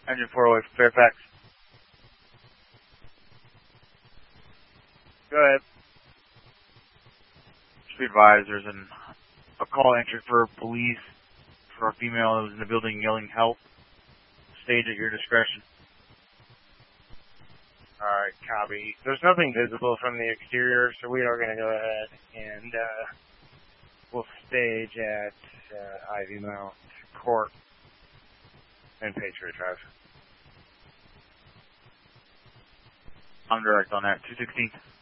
Engine 408 Fairfax. Go ahead. Just be advised, there's a call entered for police for a female that was in the building yelling help. Stage at your discretion. Alright, copy. There's nothing visible from the exterior, so we are going to go ahead and we'll stage at Ivy Mount Court and Patriot Drive. I'm direct on that. 216.